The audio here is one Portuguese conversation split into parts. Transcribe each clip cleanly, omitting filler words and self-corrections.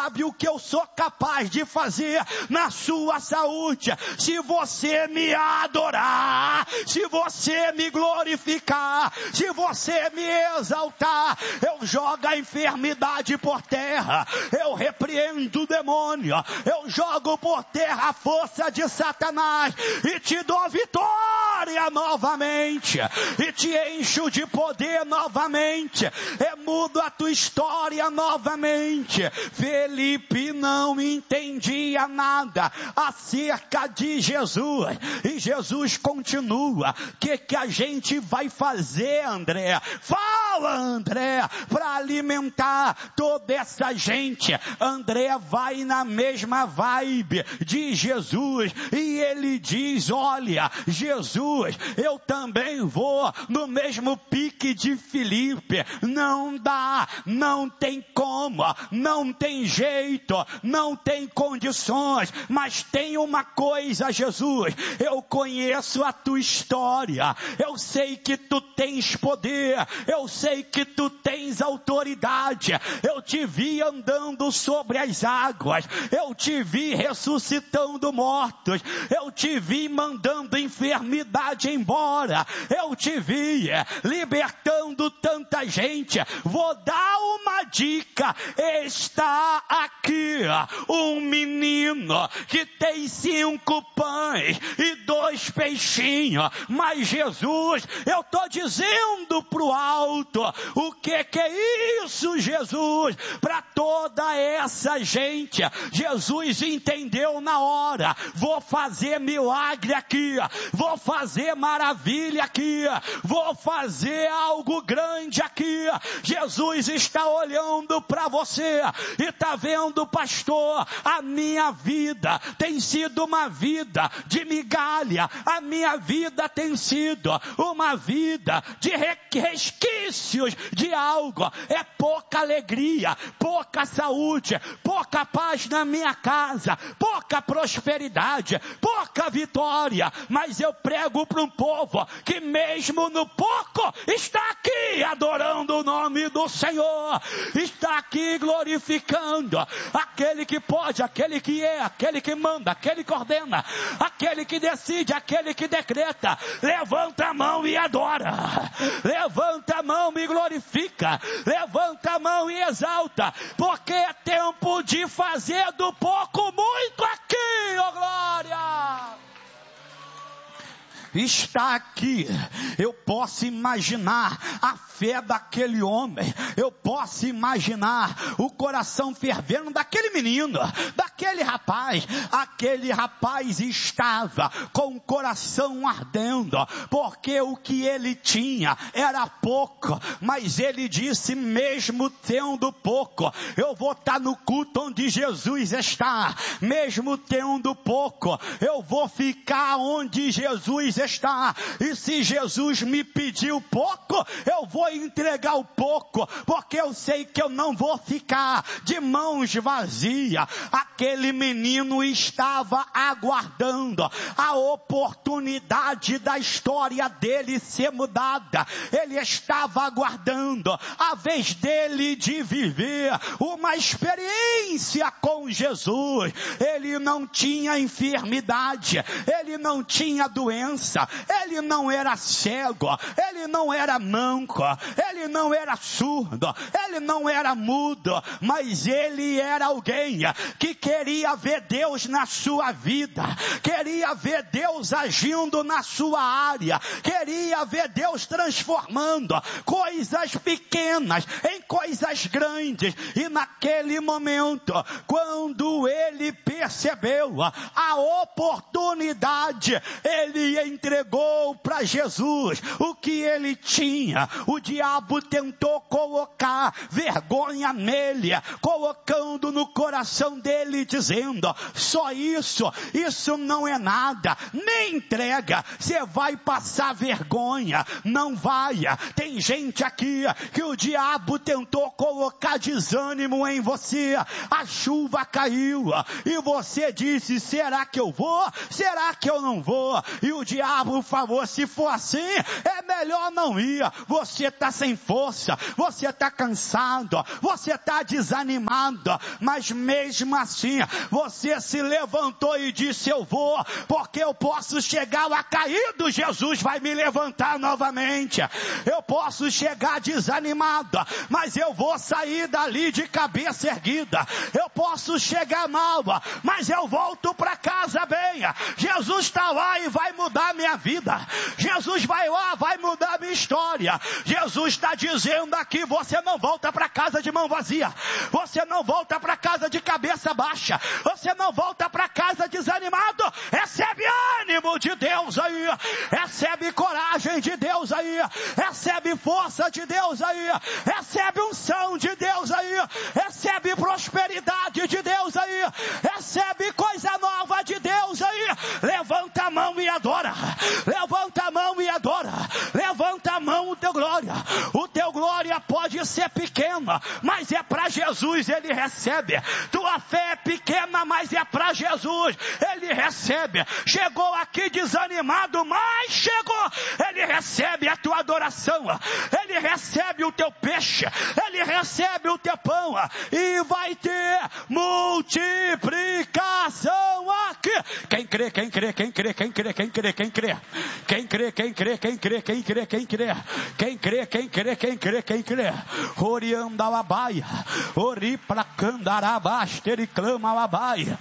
sabe o que eu sou capaz de fazer na sua saúde. Se você me adorar, se você me glorificar, se você me exaltar, eu jogo a enfermidade por terra, eu repreendo o demônio, eu jogo por terra a força de Satanás e te dou vitória novamente, e te encho de poder novamente, mudo a tua história novamente. Felipe não entendia nada acerca de Jesus, e Jesus continua: o que a gente vai fazer, André? Fala, André, para alimentar toda essa gente. André vai na mesma vibe de Jesus, e ele diz: olha, Jesus, eu também vou no mesmo pique de Felipe. Não dá, não tem como, não tem jeito, não tem condições, mas tem uma coisa, Jesus, eu conheço a tua história, eu sei que tu tens poder, eu sei que tu tens autoridade, eu te vi andando sobre as águas, eu te vi ressuscitando mortos, eu te vi mandando enfermidade embora, eu te vi libertando tanta gente. Vou dar uma dica: está aqui um menino que tem 5 pães e 2 peixinhos, mas Jesus, eu estou dizendo pro alto, o que é isso, Jesus? Para toda essa gente, Jesus entendeu na hora: vou fazer milagre aqui, vou fazer maravilha aqui, vou fazer algo grande aqui. Jesus está olhando para você e está vendo: pastor, a minha vida tem sido uma vida de migalha, a minha vida tem sido uma vida de resquícios de algo, é pouca alegria, pouca saúde, pouca paz na minha casa, pouca prosperidade, pouca vitória. Mas eu prego para um povo que mesmo no pouco está aqui adorando o nome do Senhor, está aqui glorificando aquele que pode, aquele que é, aquele que manda, aquele que ordena, aquele que decide, aquele que decreta. Levanta a mão e adora, levanta a mão e glorifica, levanta a mão e exalta, porque é tempo de fazer do pouco muito aqui, ó glória! Está aqui. Eu posso imaginar a fé daquele homem, eu posso imaginar o coração fervendo daquele menino, daquele rapaz. Aquele rapaz estava com o coração ardendo, porque o que ele tinha era pouco, mas ele disse: mesmo tendo pouco, eu vou estar no culto onde Jesus está, mesmo tendo pouco, eu vou ficar onde Jesus está, e se Jesus me pediu pouco, eu vou entregar o pouco, porque eu sei que eu não vou ficar de mãos vazias. Aquele menino estava aguardando a oportunidade da história dele ser mudada, ele estava aguardando a vez dele de viver uma experiência com Jesus. Ele não tinha enfermidade, ele não tinha doença, ele não era cego, ele não era manco, ele não era surdo, ele não era mudo, mas ele era alguém que queria ver Deus na sua vida, queria ver Deus agindo na sua área, queria ver Deus transformando coisas pequenas em coisas grandes. E naquele momento, quando ele percebeu a oportunidade, ele entregou para Jesus o que ele tinha. O diabo tentou colocar vergonha nele, colocando no coração dele, dizendo: só isso não é nada, nem entrega, você vai passar vergonha. Não vai. Tem gente aqui que o diabo tentou colocar desânimo em você, a chuva caiu e você disse: será que eu vou? Será que eu não vou? E o diabo falou: se for assim, é melhor não ir. Você está sem força, você está cansado, você está desanimado, mas mesmo assim, você se levantou e disse: eu vou, porque eu posso chegar lá caído, Jesus vai me levantar novamente. Eu posso chegar desanimado, mas eu vou sair dali de cabeça erguida. Eu posso chegar mal, mas eu volto para casa bem. Jesus está lá e vai mudar minha vida. Jesus vai lá, vai mudar minha história. Jesus está dizendo aqui: você não volta para casa de mão vazia. Você não volta para casa de cabeça baixa. Você não volta para casa desanimado. Recebe ânimo de Deus aí. Recebe coragem de Deus aí. Recebe força de Deus aí. Recebe unção de Deus aí. Recebe prosperidade de Deus aí. Recebe coisa nova de Deus aí. Levanta a mão e adora. Levanta a mão e adora. Levanta a mão, o teu glória. O teu glória pode ser pequena, mas é para Jesus, ele recebe. Tua fé é pequena, mas é para Jesus, ele recebe. Chegou aqui desanimado, mas chegou. Ele recebe a tua adoração. Ele recebe o teu peixe. Ele recebe o teu pão. E vai ter multiplicação aqui. Quem crê, quem crê, quem crê, quem crê, quem crê, quem crê. Quem crê, quem crê, quem crê, quem crê, quem crê. Quem crê, quem crê, quem crê, quem crê. Oriandalabaia. Oripracandarabasteriklamabaia.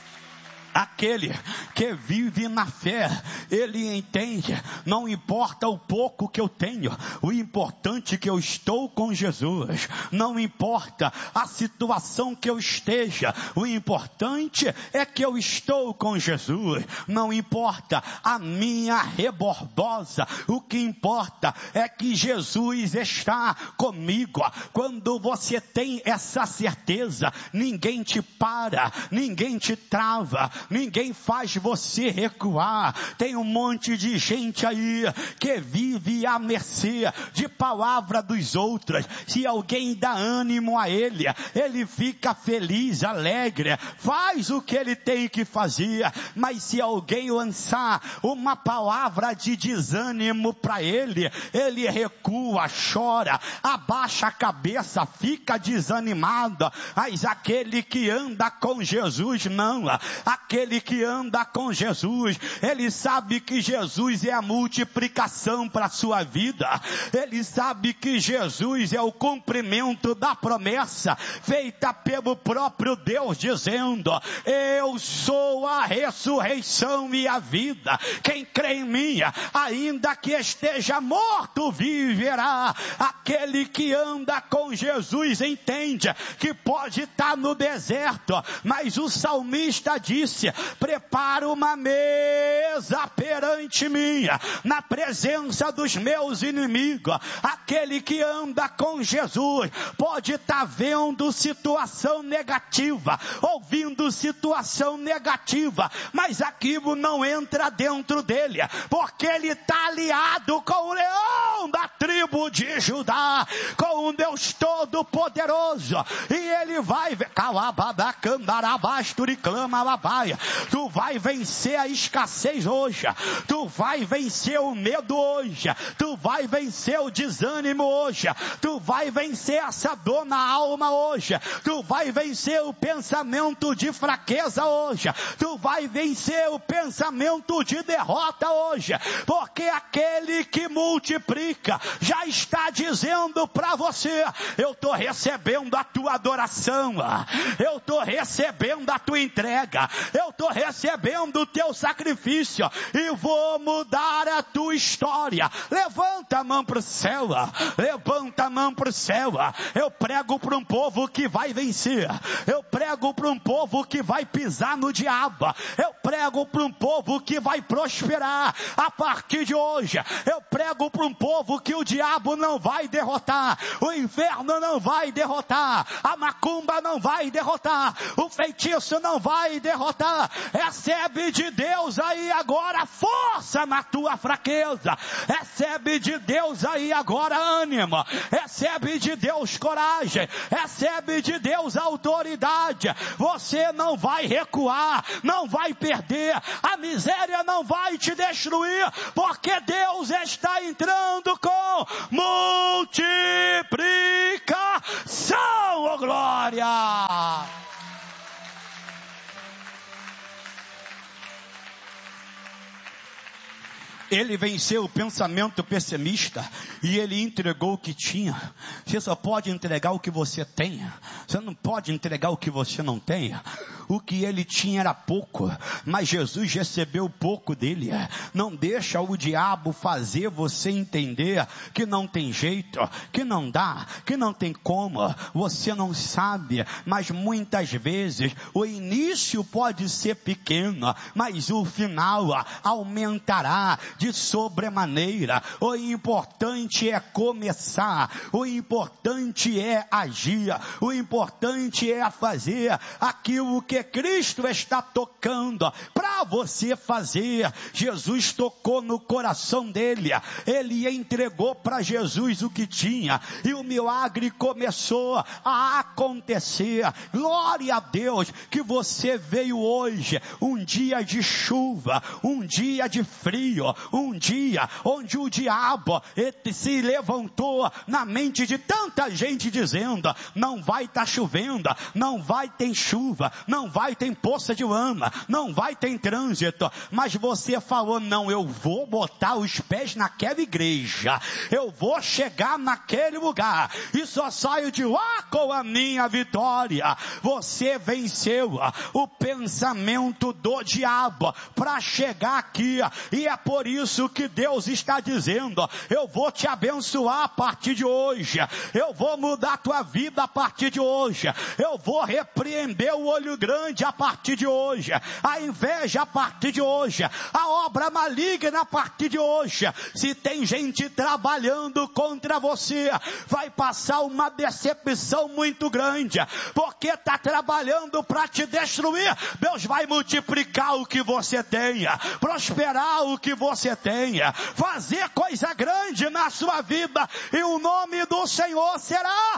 Aquele que vive na fé, ele entende, não importa o pouco que eu tenho, o importante é que eu estou com Jesus. Não importa a situação que eu esteja, o importante é que eu estou com Jesus. Não importa a minha rebordosa, o que importa é que Jesus está comigo. Quando você tem essa certeza, ninguém te para, ninguém te trava, ninguém faz você recuar. Tem um monte de gente aí que vive à mercê de palavra dos outros. Se alguém dá ânimo a ele, ele fica feliz, alegre, faz o que ele tem que fazer. Mas se alguém lançar uma palavra de desânimo para ele, ele recua, chora, abaixa a cabeça, fica desanimado. Mas aquele que anda com Jesus não. Aquele que anda com Jesus, ele sabe que Jesus é a multiplicação para a sua vida. Ele sabe que Jesus é o cumprimento da promessa feita pelo próprio Deus, dizendo: eu sou a ressurreição e a vida. Quem crê em mim, ainda que esteja morto, viverá. Aquele que anda com Jesus entende que pode estar no deserto, mas o salmista disse: prepara uma mesa perante mim, na presença dos meus inimigos. Aquele que anda com Jesus pode estar vendo situação negativa, ouvindo situação negativa, mas aquilo não entra dentro dele, porque ele está aliado com o leão da tribo de Judá, com o Deus Todo-Poderoso, e ele vai ver. Tu vai vencer a escassez hoje. Tu vai vencer o medo hoje. Tu vai vencer o desânimo hoje. Tu vai vencer essa dor na alma hoje. Tu vai vencer o pensamento de fraqueza hoje. Tu vai vencer o pensamento de derrota hoje. Porque aquele que multiplica já está dizendo para você: eu estou recebendo a tua adoração. Eu estou recebendo a tua entrega. Eu estou recebendo o teu sacrifício e vou mudar a tua história. Levanta a mão para o céu. Levanta a mão para o céu. Eu prego para um povo que vai vencer. Eu prego para um povo que vai pisar no diabo. Eu prego para um povo que vai prosperar a partir de hoje. Eu prego para um povo que o diabo não vai derrotar, o inferno não vai derrotar, a macumba não vai derrotar, o feitiço não vai derrotar. força. Recebe de Deus aí agora força na tua fraqueza. Recebe de Deus aí agora ânimo. Recebe de Deus coragem. Recebe de Deus autoridade. Você não vai recuar, não vai perder. A miséria não vai te destruir, porque Deus está entrando com multiplicação, oh glória! Ele venceu o pensamento pessimista e ele entregou o que tinha. Você só pode entregar o que você tem. Você não pode entregar o que você não tem. O que ele tinha era pouco, mas Jesus recebeu pouco dele. Não deixa o diabo fazer você entender que não tem jeito, que não dá, que não tem como. Você não sabe, mas muitas vezes o início pode ser pequeno, mas o final aumentará de sobremaneira. O importante é começar, o importante é agir, o importante é fazer aquilo que Cristo está tocando para você fazer. Jesus tocou no coração dele, ele entregou para Jesus o que tinha e o milagre começou a acontecer. Glória a Deus que você veio hoje, um dia de chuva, um dia de frio, um dia onde o diabo se levantou na mente de tanta gente dizendo: não vai estar chovendo, não vai ter chuva, não vai ter poça de lama, não vai ter trânsito, mas você falou: não, eu vou botar os pés naquela igreja, eu vou chegar naquele lugar e só saio de lá com a minha vitória. Você venceu o pensamento do diabo para chegar aqui, e é por isso que Deus está dizendo: eu vou te abençoar a partir de hoje, eu vou mudar a tua vida a partir de hoje, eu vou repreender o olho grande a partir de hoje, a inveja a partir de hoje, a obra maligna a partir de hoje. Se tem gente trabalhando contra você, vai passar uma decepção muito grande, porque está trabalhando para te destruir. Deus vai multiplicar o que você tenha, prosperar o que você tenha, fazer coisa grande na sua vida, e o nome do Senhor será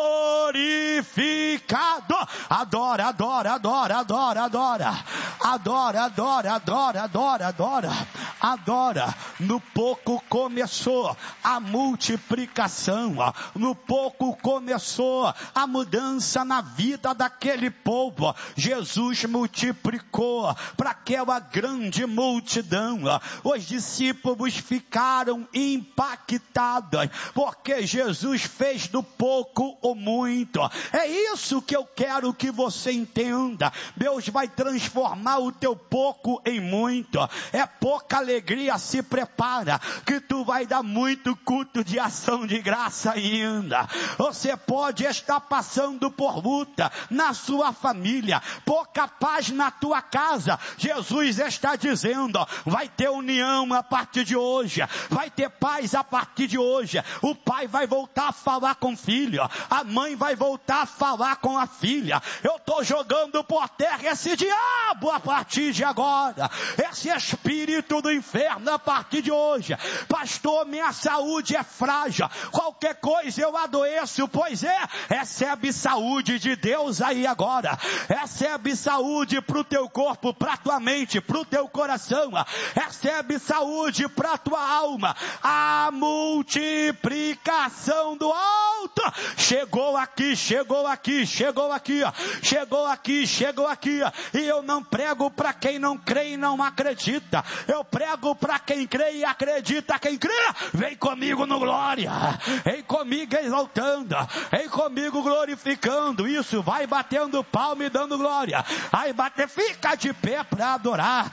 glorificado. Adora, adora, adora, adora, adora, adora, adora, adora, adora, adora, adora. No pouco começou a multiplicação, no pouco começou a mudança na vida daquele povo. Jesus multiplicou para aquela grande multidão. Os discípulos ficaram impactados, porque Jesus fez do pouco o muito. É isso que eu quero que você entenda. Deus vai transformar o teu pouco em muito. É pouca alegria, se prepara, que tu vai dar muito culto de ação de graça ainda. Você pode estar passando por luta na sua família, pouca paz na tua casa. Jesus está dizendo: vai ter união a partir de hoje, vai ter paz a partir de hoje. O pai vai voltar a falar com o filho, a mãe vai voltar a falar com a filha. Eu estou jogando por terra esse diabo a partir de agora, esse espírito do inferno a partir de hoje. Pastor, minha saúde é frágil, qualquer coisa eu adoeço. Pois é, recebe saúde de Deus aí agora, recebe saúde para o teu corpo, para a tua mente, para o teu coração, recebe saúde para a tua alma. A multiplicação do alto chegou aqui, chegou aqui, chegou aqui, chegou aqui, chegou aqui. E eu não prego para quem não crê e não acredita, eu prego para quem crê e acredita. Quem crê, vem comigo no glória, vem comigo exaltando, vem comigo glorificando. Isso, vai batendo palma e dando glória, aí bater, fica de pé para adorar, fica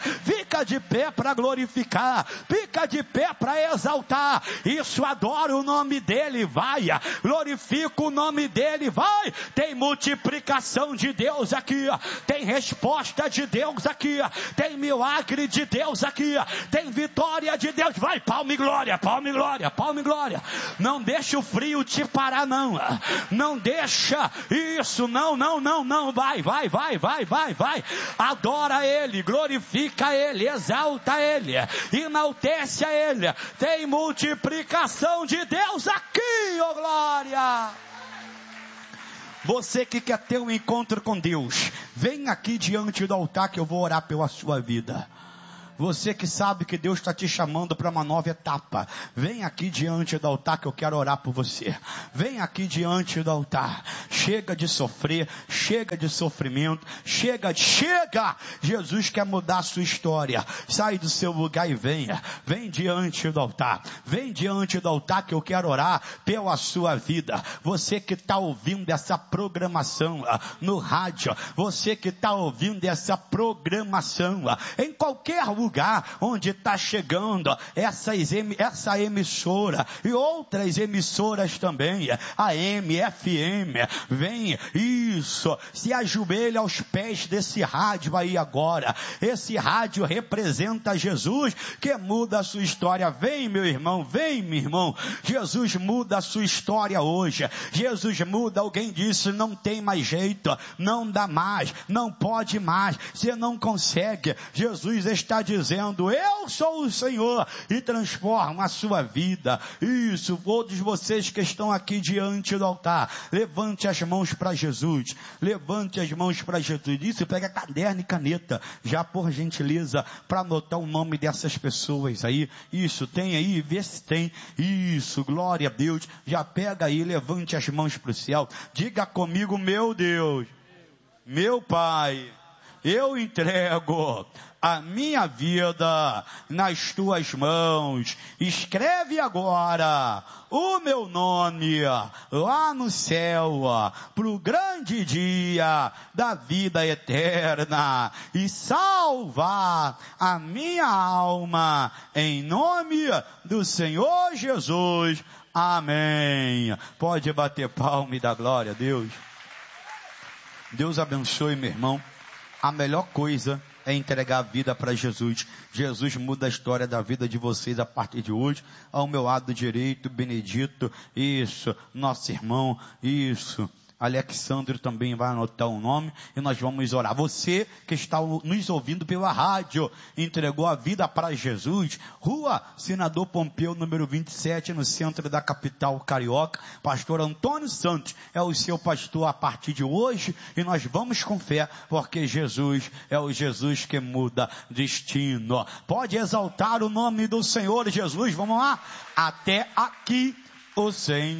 Fica de pé para glorificar, fica de pé para exaltar. Isso, adora o nome dele, vai. Glorifica o nome dele, vai. Tem multiplicação de Deus aqui, tem resposta de Deus aqui, tem milagre de Deus aqui, tem vitória de Deus. Vai, palma e glória, palma e glória, palma e glória. Não deixa o frio te parar, não. Não deixa isso, não. Vai. Adora ele, glorifica ele, exalta ele, enaltece a ele. Tem multiplicação de Deus aqui, ó glória. Você que quer ter um encontro com Deus, vem aqui diante do altar que eu vou orar pela sua vida. Você que sabe que Deus está te chamando para uma nova etapa, vem aqui diante do altar que eu quero orar por você. Vem aqui diante do altar. Chega de sofrer, chega de sofrimento, chega. Jesus quer mudar a sua história. Sai do seu lugar e venha. Vem diante do altar. Vem diante do altar que eu quero orar pela sua vida. Você que está ouvindo essa programação no rádio, você que está ouvindo essa programação em qualquer lugar onde está chegando essa emissora e outras emissoras também, AM, FM, vem, isso, se ajoelha aos pés desse rádio aí agora. Esse rádio representa Jesus que muda a sua história. Vem, meu irmão, vem, meu irmão. Jesus muda a sua história hoje. Jesus muda. Alguém disse, não tem mais jeito, não dá mais, não pode mais, você não consegue. Jesus está dizendo, eu sou o Senhor e transforma a sua vida. Isso, todos vocês que estão aqui diante do altar, levante as mãos para Jesus, levante as mãos para Jesus. Isso, pega caderno e caneta, já por gentileza, para anotar o nome dessas pessoas aí. Isso, tem aí, vê se tem. Isso, glória a Deus. Já pega aí, levante as mãos para o céu, diga comigo, meu Deus, meu Pai, eu entrego a minha vida nas tuas mãos. Escreve agora o meu nome lá no céu, pro grande dia da vida eterna, e salva a minha alma, em nome do Senhor Jesus. Amém. Pode bater palma e dar glória a Deus. Deus abençoe, meu irmão. A melhor coisa é entregar a vida para Jesus. Jesus muda a história da vida de vocês a partir de hoje. Ao meu lado direito, Benedito, isso, nosso irmão, isso. Alexandre também vai anotar o nome e nós vamos orar. Você que está nos ouvindo pela rádio, entregou a vida para Jesus, Rua Senador Pompeu, número 27, no centro da capital carioca. Pastor Antônio Santos é o seu pastor a partir de hoje, e nós vamos com fé, porque Jesus é o Jesus que muda destino. Pode exaltar o nome do Senhor Jesus. Vamos lá? Até aqui o Senhor